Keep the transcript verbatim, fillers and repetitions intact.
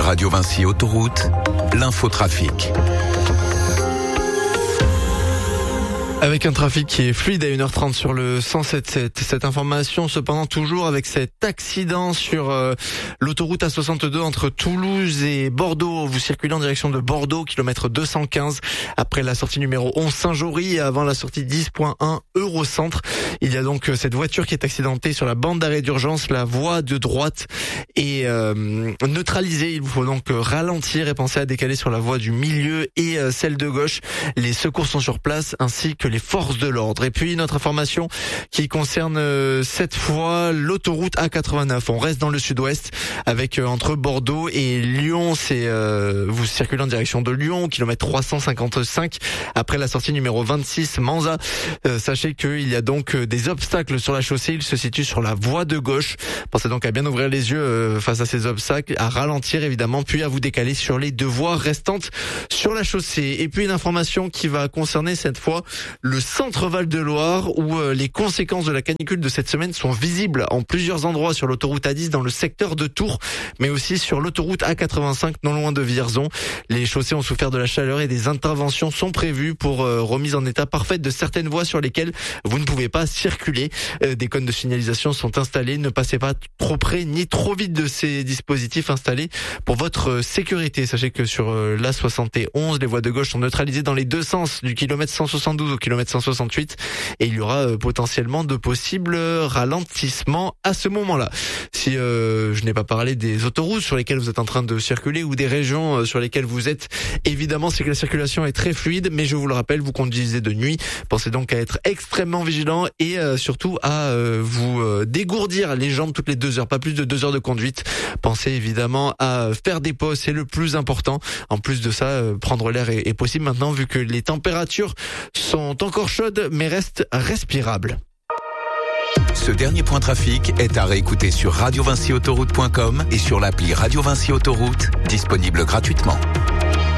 Radio Vinci Autoroute, l'infotrafic. Avec un trafic qui est fluide à une heure trente sur le cent sept sept. Cette information, cependant, toujours avec cet accident sur euh, l'autoroute A soixante-deux entre Toulouse et Bordeaux. Vous circulez en direction de Bordeaux, kilomètre deux cent quinze, après la sortie numéro onze Saint-Jory et avant la sortie dix point un Eurocentre. Il y a donc cette voiture qui est accidentée sur la bande d'arrêt d'urgence. La voie de droite est euh, neutralisée. Il vous faut donc ralentir et penser à décaler sur la voie du milieu et euh, celle de gauche. Les secours sont sur place ainsi que les forces de l'ordre. Et puis notre information qui concerne euh, cette fois l'autoroute A quatre-vingt-neuf. On reste dans le sud-ouest avec euh, entre Bordeaux et Lyon. C'est euh, vous circulez en direction de Lyon, kilomètre trois cent cinquante-cinq, après la sortie numéro vingt-six Manza. Euh, sachez qu'il y a donc euh, des obstacles sur la chaussée. Il se situe sur la voie de gauche. Pensez donc à bien ouvrir les yeux euh, face à ces obstacles, à ralentir évidemment, puis à vous décaler sur les deux voies restantes sur la chaussée. Et puis une information qui va concerner cette fois le centre Val-de-Loire, où euh, les conséquences de la canicule de cette semaine sont visibles en plusieurs endroits sur l'autoroute A dix dans le secteur de Tours, mais aussi sur l'autoroute A quatre-vingt-cinq non loin de Vierzon. Les chaussées ont souffert de la chaleur et des interventions sont prévues pour euh, remise en état parfaite de certaines voies sur lesquelles vous ne pouvez pas circuler. Euh, des cônes de signalisation sont installés. Ne passez pas trop près ni trop vite de ces dispositifs installés pour votre sécurité. Sachez que sur euh, l'A soixante et onze, les voies de gauche sont neutralisées dans les deux sens, du kilomètre cent soixante-douze au kilomètre cent soixante-huit, et il y aura euh, potentiellement de possibles ralentissements à ce moment-là. Si euh, je n'ai pas parlé des autoroutes sur lesquelles vous êtes en train de circuler ou des régions euh, sur lesquelles vous êtes, évidemment c'est que la circulation est très fluide, mais je vous le rappelle, vous conduisez de nuit, pensez donc à être extrêmement vigilant et euh, surtout à euh, vous euh, dégourdir les jambes toutes les deux heures, pas plus de deux heures de conduite. Pensez évidemment à faire des pauses, c'est le plus important. En plus de ça, euh, prendre l'air est, est possible maintenant vu que les températures sont encore chaudes mais restent respirables. Ce dernier point trafic est à réécouter sur radio vinci autoroute point com et sur l'appli Radio Vinci Autoroute, disponible gratuitement.